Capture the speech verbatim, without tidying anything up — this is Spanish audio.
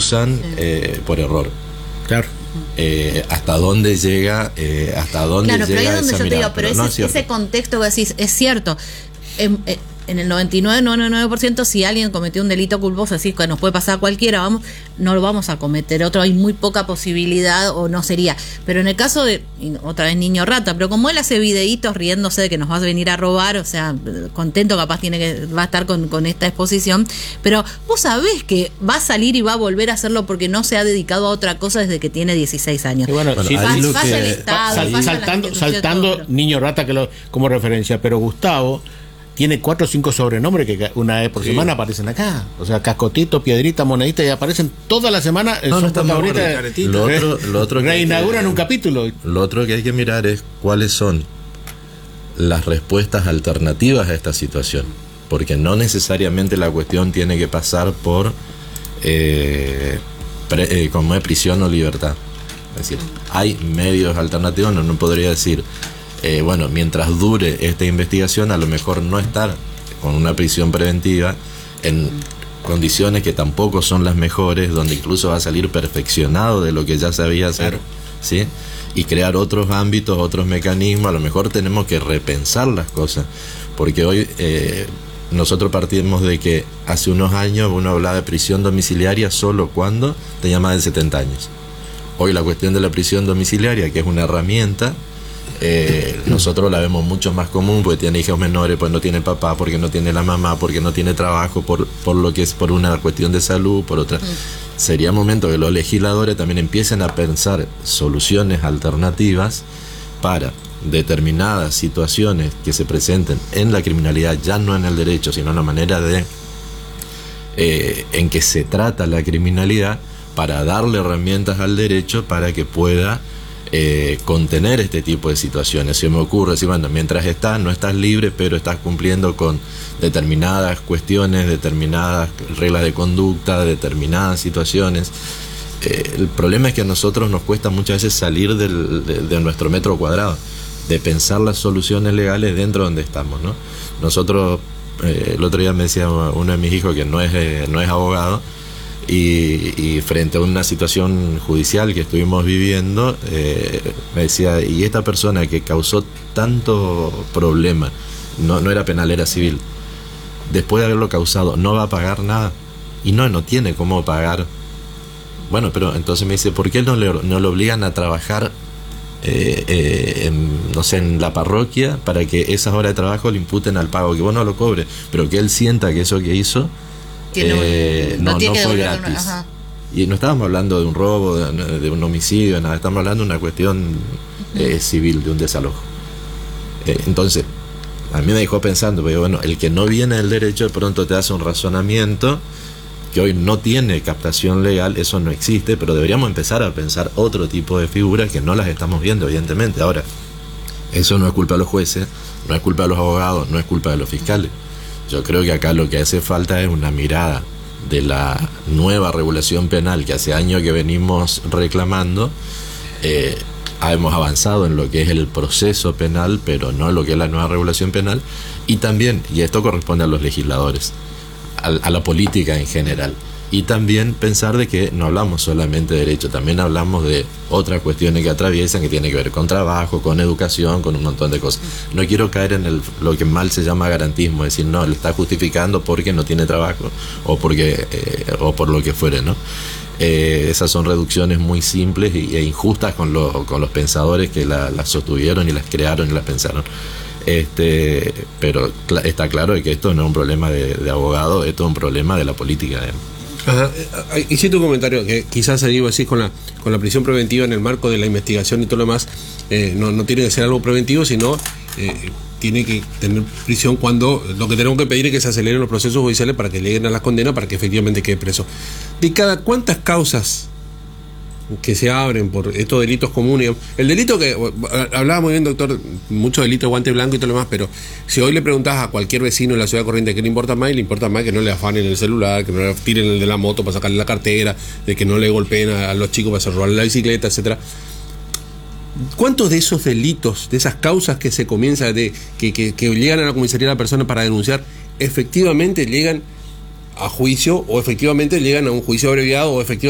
usan sí. eh, por error. Claro. Eh, hasta dónde llega, eh, hasta dónde claro, llega pero ahí es donde esa yo mirada, te digo, pero, pero ese, no ese contexto que decís es cierto. En, en el noventa y nueve punto noventa y nueve por ciento, si alguien cometió un delito culposo, así que nos puede pasar a cualquiera, vamos, no lo vamos a cometer. Otro, hay muy poca posibilidad o no sería. Pero en el caso de, otra vez niño rata, pero como él hace videitos riéndose de que nos vas a venir a robar, o sea, contento capaz tiene que va a estar con, con esta exposición, pero vos sabés que va a salir y va a volver a hacerlo porque no se ha dedicado a otra cosa desde que tiene dieciséis años. Y bueno, bueno, sí, ahí lo falla que- el Estado, Sal- falla saltando, la saltando todo, pero- niño rata que lo, como referencia, pero Gustavo tiene cuatro o cinco sobrenombres que ca- una vez por Sí. semana aparecen acá. O sea, Cascotito, Piedrita, Monedita, y aparecen toda la semana. No, no son estamos de protagonistas. acuerdo. Lo otro- lo otro que hay que- reinauguran un capítulo. Lo otro que hay que mirar es cuáles son las respuestas alternativas a esta situación, porque no necesariamente la cuestión tiene que pasar por eh, pre- eh, como es prisión o libertad. Es decir, hay medios alternativos, no, no podría decir, eh, bueno, mientras dure esta investigación, a lo mejor no estar con una prisión preventiva en condiciones que tampoco son las mejores, donde incluso va a salir perfeccionado de lo que ya sabía hacer, Claro. ¿sí? Y crear otros ámbitos, otros mecanismos. A lo mejor tenemos que repensar las cosas, porque hoy eh, nosotros partimos de que hace unos años uno hablaba de prisión domiciliaria solo cuando tenía más de setenta años. Hoy la cuestión de la prisión domiciliaria, que es una herramienta, eh, nosotros la vemos mucho más común, porque tiene hijos menores, pues no tiene papá, porque no tiene la mamá, porque no tiene trabajo, por, por lo que es por una cuestión de salud, por otra. Sería momento que los legisladores también empiecen a pensar soluciones alternativas para determinadas situaciones que se presenten en la criminalidad, ya no en el derecho, sino en la manera de eh, en que se trata la criminalidad, para darle herramientas al derecho para que pueda eh, contener este tipo de situaciones. Se me ocurre decir, bueno, mientras estás, no estás libre, pero estás cumpliendo con determinadas cuestiones, determinadas reglas de conducta, determinadas situaciones. Eh, el problema es que a nosotros nos cuesta muchas veces salir del, de, de nuestro metro cuadrado, de pensar las soluciones legales dentro de donde estamos, ¿no? Nosotros, eh, el otro día me decía uno de mis hijos que no es, eh, no es abogado, Y, y frente a una situación judicial que estuvimos viviendo, eh, me decía, y esta persona que causó tanto problema, no, no era penal, era civil, después de haberlo causado, ¿no va a pagar nada? Y no, no tiene cómo pagar. Bueno, pero entonces me dice, ¿por qué no le, no le obligan a trabajar, eh, eh, en, no sé, en la parroquia, para que esas horas de trabajo le imputen al pago, que vos no lo cobres, pero que él sienta que eso que hizo Que no, Eh, no no, tiene no que fue devolver una- gratis. ajá. Y no estábamos hablando de un robo, de, de un homicidio, nada, estamos hablando de una cuestión eh, civil, de un desalojo. Eh, entonces, a mí me dejó pensando, porque bueno, el que no viene del derecho de pronto te hace un razonamiento que hoy no tiene captación legal, eso no existe, pero deberíamos empezar a pensar otro tipo de figuras que no las estamos viendo, evidentemente. Ahora, eso no es culpa de los jueces, no es culpa de los abogados, no es culpa de los fiscales. Yo creo que acá lo que hace falta es una mirada de la nueva regulación penal que hace años que venimos reclamando. Eh, hemos avanzado en lo que es el proceso penal, pero no en lo que es la nueva regulación penal. Y también, y esto corresponde a los legisladores, a, a la política en general. Y también pensar de que no hablamos solamente de derecho, también hablamos de otras cuestiones que atraviesan, que tienen que ver con trabajo, con educación, con un montón de cosas. No quiero caer en el, lo que mal se llama garantismo, es decir, no, le está justificando porque no tiene trabajo o porque eh, o por lo que fuere, ¿no? Eh, esas son reducciones muy simples y, e injustas con, lo, con los pensadores que la, las sostuvieron y las crearon y las pensaron. Este, pero cl- está claro de que esto no es un problema de, de abogado, esto es un problema de la política, ¿eh? Ajá. Hiciste un comentario que quizás ahí vos decís con la, con la prisión preventiva en el marco de la investigación y todo lo demás, eh, no, no tiene que ser algo preventivo, sino eh, tiene que tener prisión cuando lo que tenemos que pedir es que se aceleren los procesos judiciales para que lleguen a las condenas, para que efectivamente quede preso. De cada cuántas causas que se abren por estos delitos comunes, el delito que hablaba muy bien, doctor, mucho delito de guante blanco y todo lo demás, pero si hoy le preguntás a cualquier vecino de la ciudad corriente qué le importa más, y le importa más que no le afanen el celular, que no le tiren el de la moto para sacarle la cartera, de que no le golpeen a, a los chicos para hacer robarle la bicicleta, etcétera. ¿Cuántos de esos delitos, de esas causas que se comienza de que, que, que llegan a la comisaría de la persona para denunciar, efectivamente llegan a juicio, o efectivamente llegan a un juicio abreviado, o efectivamente